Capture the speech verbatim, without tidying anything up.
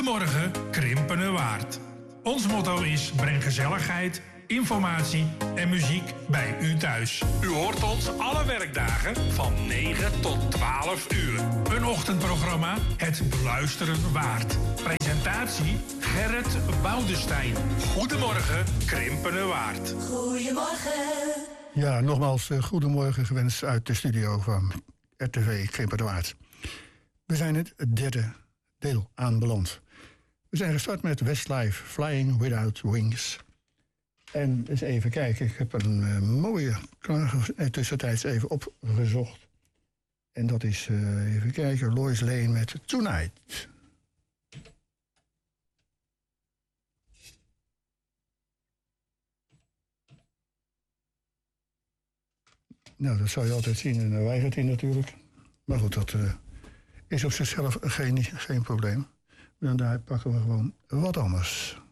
Goedemorgen, Krimpenerwaard. Ons motto is: breng gezelligheid, informatie en muziek bij u thuis. U hoort ons alle werkdagen van negen tot twaalf uur. Een ochtendprogramma het beluisteren waard. Presentatie Gerrit Boudestein. Goedemorgen, Krimpenerwaard. Goedemorgen. Ja, nogmaals uh, goedemorgen gewenst uit de studio van R T V Krimpenerwaard. We zijn het derde deel aanbeland. We zijn gestart met Westlife, Flying Without Wings. En eens even kijken, ik heb een uh, mooie klaar tussentijds even opgezocht. En dat is, uh, even kijken, Lois Lane met Tonight. Nou, dat zou je altijd zien en dan weigert hij natuurlijk. Maar goed, dat uh, is op zichzelf geen, geen probleem. Dan daar pakken we gewoon wat anders.